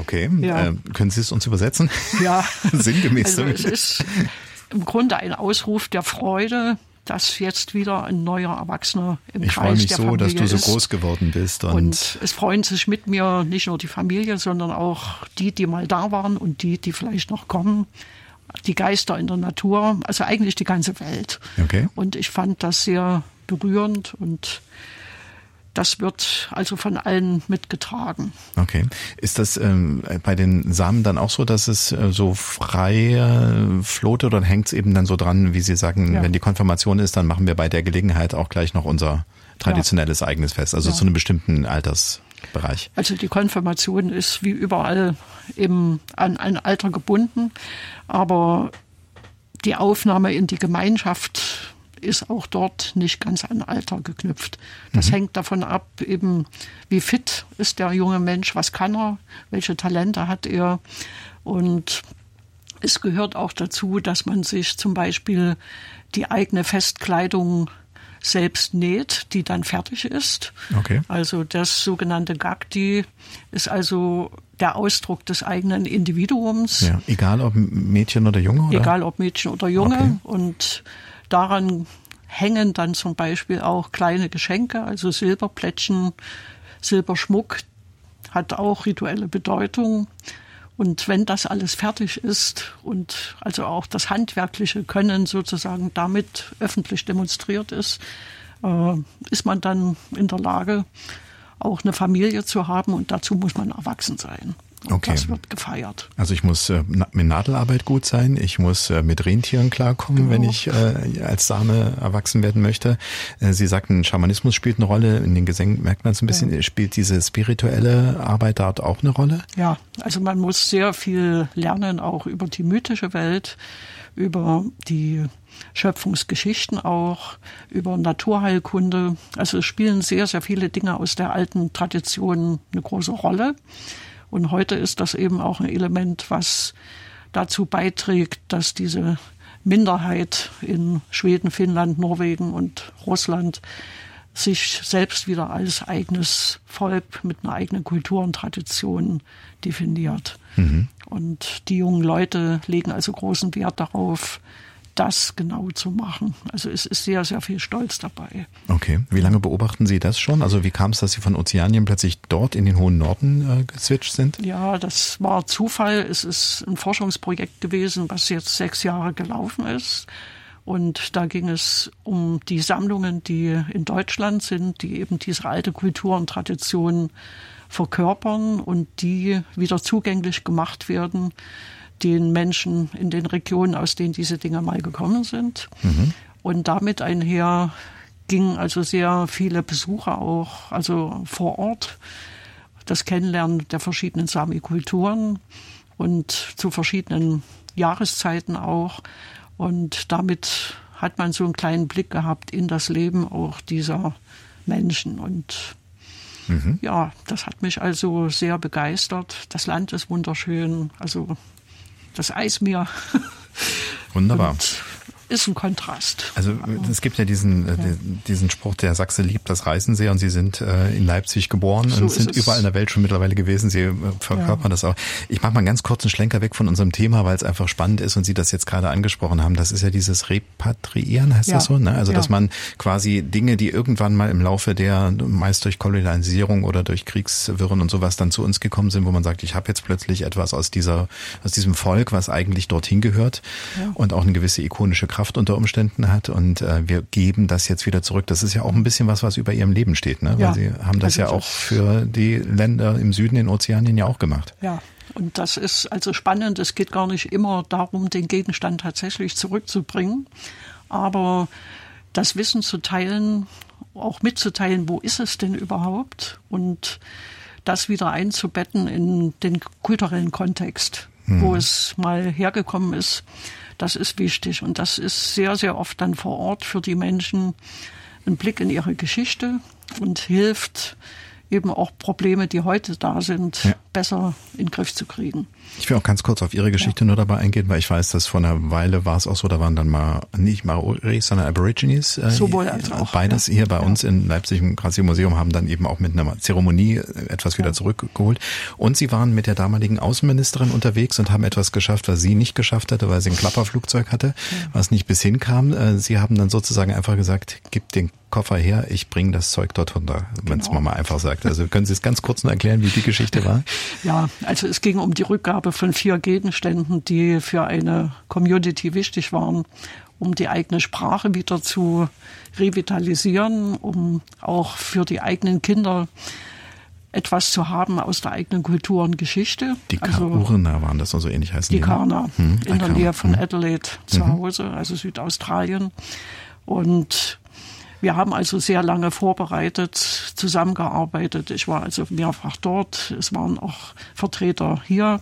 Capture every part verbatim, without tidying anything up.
Okay, Ja. Äh, können Sie es uns übersetzen? Ja, Sinngemäß. also es ist im Grunde ein Ausruf der Freude, dass jetzt wieder ein neuer Erwachsener im Ich freue Kreis mich der so, Familie dass du so ist. groß geworden bist. Und, Und es freuen sich mit mir nicht nur die Familie, sondern auch die, die mal da waren und die, die vielleicht noch kommen. Die Geister in der Natur, also eigentlich die ganze Welt. Okay. Und ich fand das sehr berührend und das wird also von allen mitgetragen. Okay. Ist das ähm, bei den Samen dann auch so, dass es äh, so frei äh, floatet oder hängt es eben dann so dran, wie Sie sagen, Ja. wenn die Konfirmation ist, dann machen wir bei der Gelegenheit auch gleich noch unser traditionelles ja. eigenes Fest, also ja. zu einem bestimmten Altersbereich? Also die Konfirmation ist wie überall eben an ein Alter gebunden, aber die Aufnahme in die Gemeinschaft ist auch dort nicht ganz an Alter geknüpft. Das mhm. hängt davon ab, eben wie fit ist der junge Mensch, was kann er, welche Talente hat er. Und es gehört auch dazu, dass man sich zum Beispiel die eigene Festkleidung selbst näht, die dann fertig ist. Okay. Also das sogenannte Gagdi ist also der Ausdruck des eigenen Individuums. Ja, egal ob Mädchen oder Junge? Oder? Egal ob Mädchen oder Junge. Okay. Und daran hängen dann zum Beispiel auch kleine Geschenke, also Silberplättchen, Silberschmuck hat auch rituelle Bedeutung. Und wenn das alles fertig ist und also auch das handwerkliche Können sozusagen damit öffentlich demonstriert ist, äh, ist man dann in der Lage, auch eine Familie zu haben und dazu muss man erwachsen sein. Und okay. Das wird gefeiert. Also ich muss äh, mit Nadelarbeit gut sein, ich muss äh, mit Rentieren klarkommen, genau. wenn ich äh, als Same erwachsen werden möchte. Äh, Sie sagten, Schamanismus spielt eine Rolle, in den Gesängen merkt man es ein bisschen, ja. spielt diese spirituelle Arbeit dort auch eine Rolle? Ja, also man muss sehr viel lernen, auch über die mythische Welt, über die Schöpfungsgeschichten auch, über Naturheilkunde. Also es spielen sehr, sehr viele Dinge aus der alten Tradition eine große Rolle. Und heute ist das eben auch ein Element, was dazu beiträgt, dass diese Minderheit in Schweden, Finnland, Norwegen und Russland sich selbst wieder als eigenes Volk mit einer eigenen Kultur und Tradition definiert. Mhm. Und die jungen Leute legen also großen Wert darauf, das genau zu machen. Also es ist sehr, sehr viel Stolz dabei. Okay. Wie lange beobachten Sie das schon? Also wie kam es, dass Sie von Ozeanien plötzlich dort in den hohen Norden äh, geswitcht sind? Ja, das war Zufall. Es ist ein Forschungsprojekt gewesen, was jetzt sechs Jahre gelaufen ist. Und da ging es um die Sammlungen, die in Deutschland sind, die eben diese alte Kultur und Tradition verkörpern und die wieder zugänglich gemacht werden den Menschen in den Regionen, aus denen diese Dinge mal gekommen sind. Mhm. Und damit einher gingen also sehr viele Besucher auch, also vor Ort, das Kennenlernen der verschiedenen Sami-Kulturen und zu verschiedenen Jahreszeiten auch. Und damit hat man so einen kleinen Blick gehabt in das Leben auch dieser Menschen. Und mhm. ja, das hat mich also sehr begeistert. Das Land ist wunderschön, also das Eismeer. Wunderbar. Und ist ein Kontrast. Also es gibt ja diesen, ja. diesen Spruch, der Sachse liebt das Reisen sehr und Sie sind äh, in Leipzig geboren so und sind überall in der Welt schon mittlerweile gewesen. Sie äh, verkörpern ja. das auch. Ich mache mal einen ganz kurzen Schlenker weg von unserem Thema, weil es einfach spannend ist und Sie das jetzt gerade angesprochen haben. Das ist ja dieses Repatriieren, heißt ja. das so? Ne? Also ja. dass man quasi Dinge, die irgendwann mal im Laufe der, meist durch Kolonialisierung oder durch Kriegswirren und sowas dann zu uns gekommen sind, wo man sagt, ich habe jetzt plötzlich etwas aus dieser, aus diesem Volk, was eigentlich dorthin gehört ja. und auch eine gewisse ikonische Kraft unter Umständen hat und äh, wir geben das jetzt wieder zurück. Das ist ja auch ein bisschen was, was über Ihrem Leben steht, ne? Weil ja, Sie haben das also ja auch für die Länder im Süden in Ozeanien ja auch gemacht. Ja, und das ist also spannend. Es geht gar nicht immer darum, den Gegenstand tatsächlich zurückzubringen, aber das Wissen zu teilen, auch mitzuteilen, wo ist es denn überhaupt und das wieder einzubetten in den kulturellen Kontext, hm. wo es mal hergekommen ist. Das ist wichtig und das ist sehr, sehr oft dann vor Ort für die Menschen ein Blick in ihre Geschichte und hilft eben auch Probleme, die heute da sind, ja. besser in den Griff zu kriegen. Ich will auch ganz kurz auf Ihre Geschichte ja. nur dabei eingehen, weil ich weiß, dass vor einer Weile war es auch so, da waren dann mal nicht Maoris, sondern Aborigines. Äh, Sowohl als auch. Beides ja. hier bei ja. uns in Leipzig im Krasi-Museum haben dann eben auch mit einer Zeremonie etwas wieder ja. zurückgeholt. Und Sie waren mit der damaligen Außenministerin unterwegs und haben etwas geschafft, was sie nicht geschafft hatte, weil sie ein Klapperflugzeug hatte, ja. was nicht bis hinkam. Sie haben dann sozusagen einfach gesagt, gib den Koffer her, ich bringe das Zeug dort runter, wenn es genau. mal einfach sagt. Also können Sie es ganz kurz noch erklären, wie die Geschichte war? Ja, also es ging um die Rückgabe von vier Gegenständen, die für eine Community wichtig waren, um die eigene Sprache wieder zu revitalisieren, um auch für die eigenen Kinder etwas zu haben aus der eigenen Kultur und Geschichte. Die Kaurna also, waren das, so ähnlich heißen die. Die Kaurna, hm, in der Nähe von hm. Adelaide zu mhm. Hause, also Südaustralien. Und wir haben also sehr lange vorbereitet, zusammengearbeitet. Ich war also mehrfach dort. Es waren auch Vertreter hier.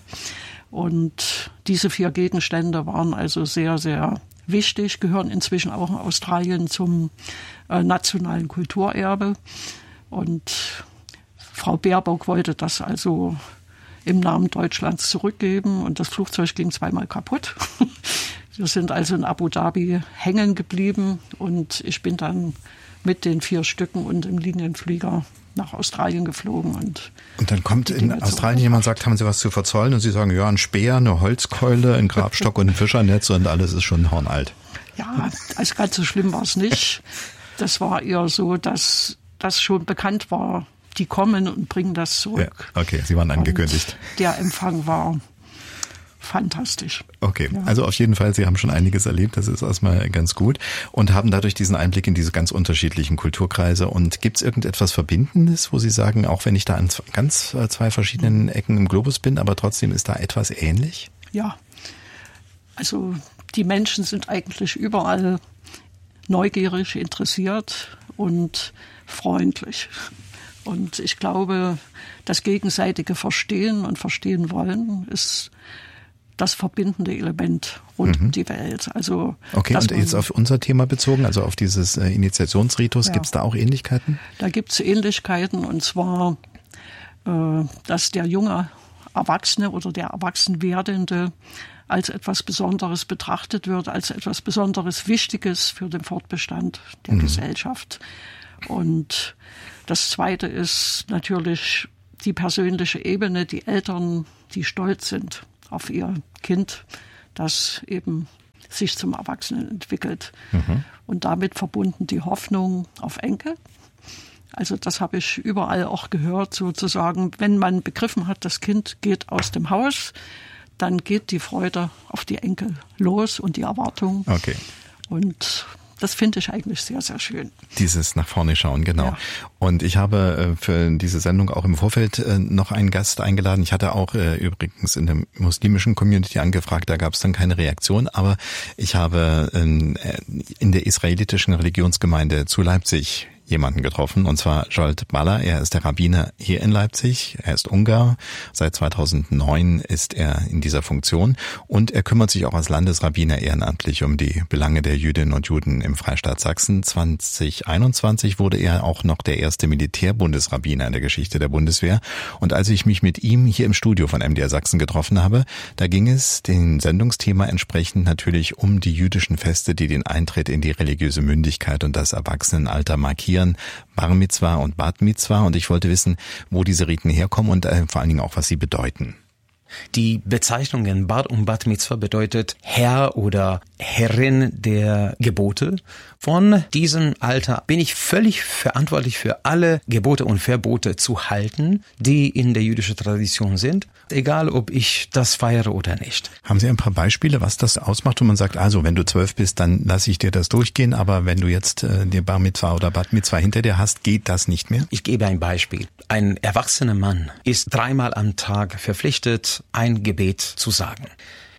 Und diese vier Gegenstände waren also sehr, sehr wichtig, gehören inzwischen auch in Australien zum äh, nationalen Kulturerbe. Und Frau Baerbock wollte das also im Namen Deutschlands zurückgeben. Und das Flugzeug ging zweimal kaputt. Wir sind also in Abu Dhabi hängen geblieben und ich bin dann mit den vier Stücken und im Linienflieger nach Australien geflogen. Und, und dann kommt in Australien jemand, sagt, haben Sie was zu verzollen? Und Sie sagen, ja, ein Speer, eine Holzkeule, ein Grabstock und ein Fischernetz und alles ist schon hornalt. Ja, also ganz so schlimm war es nicht. Das war eher so, dass das schon bekannt war, die kommen und bringen das zurück. Ja, okay, Sie waren angekündigt. Und der Empfang war fantastisch. Okay, ja. Also auf jeden Fall, Sie haben schon einiges erlebt, das ist erstmal ganz gut und haben dadurch diesen Einblick in diese ganz unterschiedlichen Kulturkreise. Und gibt es irgendetwas Verbindendes, wo Sie sagen, auch wenn ich da an ganz zwei verschiedenen Ecken im Globus bin, aber trotzdem ist da etwas ähnlich? Ja, also die Menschen sind eigentlich überall neugierig, interessiert und freundlich. Und ich glaube, das gegenseitige Verstehen und Verstehen wollen ist das verbindende Element rund um mhm. die Welt. Also, okay, und jetzt auf unser Thema bezogen, also auf dieses äh, Initiationsritus, ja. Gibt es da auch Ähnlichkeiten? Da gibt es Ähnlichkeiten und zwar, äh, dass der junge Erwachsene oder der Erwachsenwerdende als etwas Besonderes betrachtet wird, als etwas Besonderes Wichtiges für den Fortbestand der mhm. Gesellschaft. Und das Zweite ist natürlich die persönliche Ebene, die Eltern, die stolz sind auf ihr Kind, das eben sich zum Erwachsenen entwickelt. Mhm. Und damit verbunden die Hoffnung auf Enkel. Also das habe ich überall auch gehört, sozusagen, wenn man begriffen hat, das Kind geht aus dem Haus, dann geht die Freude auf die Enkel los und die Erwartung. Okay. Und das finde ich eigentlich sehr, sehr schön. Dieses nach vorne schauen, genau. Ja. Und ich habe für diese Sendung auch im Vorfeld noch einen Gast eingeladen. Ich hatte auch übrigens in der muslimischen Community angefragt, da gab es dann keine Reaktion. Aber ich habe in der israelitischen Religionsgemeinde zu Leipzig jemanden getroffen, und zwar Zsolt Balla. Er ist der Rabbiner hier in Leipzig. Er ist Ungar. Seit zweitausendneun ist er in dieser Funktion und er kümmert sich auch als Landesrabbiner ehrenamtlich um die Belange der Jüdinnen und Juden im Freistaat Sachsen. zwanzig einundzwanzig wurde er auch noch der erste Militärbundesrabbiner in der Geschichte der Bundeswehr. Und als ich mich mit ihm hier im Studio von M D R Sachsen getroffen habe, da ging es dem Sendungsthema entsprechend natürlich um die jüdischen Feste, die den Eintritt in die religiöse Mündigkeit und das Erwachsenenalter markieren. Bar Mitzwa und Bat Mitzwa, und ich wollte wissen, wo diese Riten herkommen und äh, vor allen Dingen auch, was sie bedeuten. Die Bezeichnungen Bar und Bat Mitzwa bedeutet Herr oder Herrin der Gebote. Von diesem Alter bin ich völlig verantwortlich für alle Gebote und Verbote zu halten, die in der jüdischen Tradition sind, egal ob ich das feiere oder nicht. Haben Sie ein paar Beispiele, was das ausmacht, wo man sagt, also wenn du zwölf bist, dann lasse ich dir das durchgehen, aber wenn du jetzt äh, die Bar Mitzwa oder Bat Mitzwa hinter dir hast, geht das nicht mehr? Ich gebe ein Beispiel. Ein erwachsener Mann ist dreimal am Tag verpflichtet, ein Gebet zu sagen.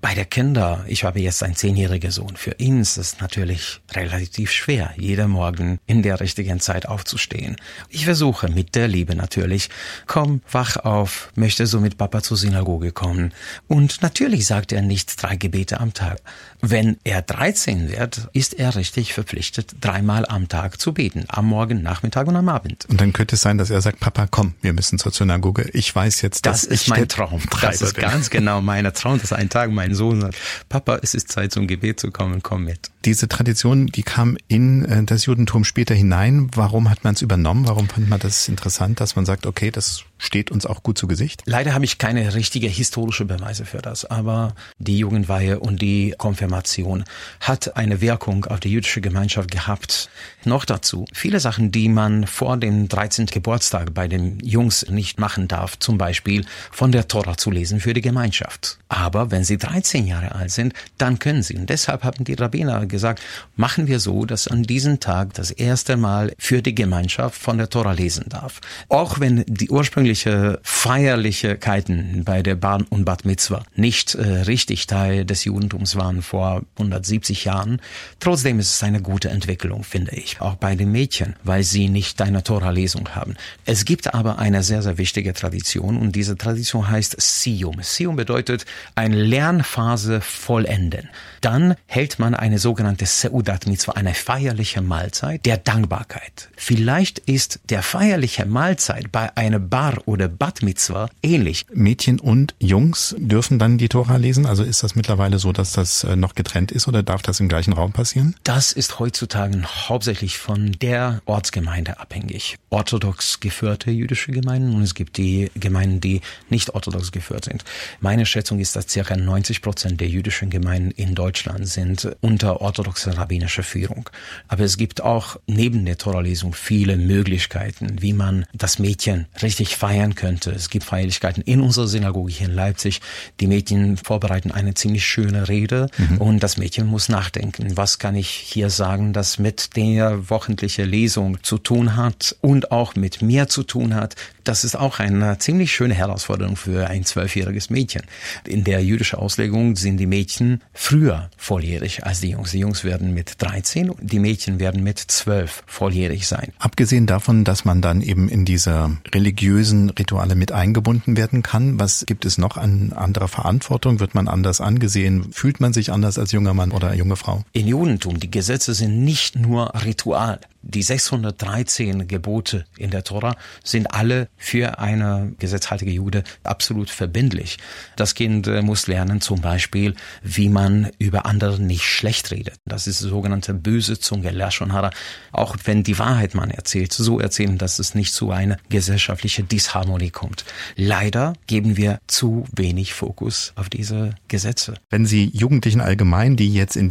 Bei der Kinder, ich habe jetzt einen zehnjährigen Sohn, für ihn ist es natürlich relativ schwer, jeden Morgen in der richtigen Zeit aufzustehen. Ich versuche mit der Liebe natürlich, komm, wach auf, möchte so mit Papa zur Synagoge kommen. Und natürlich sagt er nicht drei Gebete am Tag. Wenn er dreizehn wird, ist er richtig verpflichtet, dreimal am Tag zu beten. Am Morgen, Nachmittag und am Abend. Und dann könnte es sein, dass er sagt, Papa, komm, wir müssen zur Synagoge. Ich weiß jetzt, dass das ist ich mein Traum. Das ist bin. ganz genau mein Traum, dass ein Tag mein Sohn sagt, Papa, es ist Zeit zum Gebet zu kommen, komm mit. Diese Tradition, die kam in das Judentum später hinein. Warum hat man es übernommen? Warum fand man das interessant, dass man sagt, okay, das steht uns auch gut zu Gesicht? Leider habe ich keine richtige historische Beweise für das, aber die Jugendweihe und die Konfirmation hat eine Wirkung auf die jüdische Gemeinschaft gehabt. Noch dazu, viele Sachen, die man vor dem dreizehnten Geburtstag bei den Jungs nicht machen darf, zum Beispiel von der Tora zu lesen für die Gemeinschaft. Aber wenn sie dreizehn Jahre alt sind, dann können sie. Und deshalb haben die Rabbiner gesagt, machen wir so, dass an diesem Tag das erste Mal für die Gemeinschaft von der Tora lesen darf. Auch wenn die ursprüngliche Feierlichkeiten bei der Bar und Bat Mitzvah nicht äh, richtig Teil des Judentums waren vor hundertsiebzig Jahren, trotzdem ist es eine gute Entwicklung, finde ich. Auch bei den Mädchen, weil sie nicht eine Tora-Lesung haben. Es gibt aber eine sehr, sehr wichtige Tradition und diese Tradition heißt Siyum. Siyum bedeutet eine Lernphase vollenden. Dann hält man eine sogenannte Seudat Mitzvah, eine feierliche Mahlzeit der Dankbarkeit. Vielleicht ist der feierliche Mahlzeit bei einer Bar oder Bat Mitzvah ähnlich. Mädchen und Jungs dürfen dann die Tora lesen? Also ist das mittlerweile so, dass das noch getrennt ist oder darf das im gleichen Raum passieren? Das ist heutzutage hauptsächlich von der Ortsgemeinde abhängig. Orthodox geführte jüdische Gemeinden und es gibt die Gemeinden, die nicht orthodox geführt sind. Meine Schätzung ist, dass ca. neunzig Prozent der jüdischen Gemeinden in Deutschland sind unter orthodoxer rabbinischer Führung. Aber es gibt auch neben der Toralesung viele Möglichkeiten, wie man das Mädchen richtig feiern könnte. Es gibt Feierlichkeiten in unserer Synagoge hier in Leipzig. Die Mädchen vorbereiten eine ziemlich schöne Rede mhm. und das Mädchen muss nachdenken. Was kann ich hier sagen, das mit der wöchentlichen Lesung zu tun hat und auch mit mir zu tun hat? Das ist auch eine ziemlich schöne Herausforderung für ein zwölfjähriges Mädchen. In der jüdischen Auslegung sind die Mädchen früher volljährig als die Jungs. Die Jungs werden mit dreizehn, die Mädchen werden mit zwölf volljährig sein. Abgesehen davon, dass man dann eben in diese religiösen Rituale mit eingebunden werden kann, was gibt es noch an anderer Verantwortung? Wird man anders angesehen? Fühlt man sich anders als junger Mann oder junge Frau? Im Judentum, die Gesetze sind nicht nur Ritual. Die sechshundertdreizehn Gebote in der Tora sind alle für eine gesetzhaltige Jude absolut verbindlich. Das Kind muss lernen zum Beispiel, wie man über andere nicht schlecht redet. Das ist die sogenannte böse Zunge, Lashon Hara. Auch wenn die Wahrheit man erzählt, so erzählen, dass es nicht zu einer gesellschaftlichen Disharmonie kommt. Leider geben wir zu wenig Fokus auf diese Gesetze. Wenn Sie Jugendlichen allgemein, die jetzt in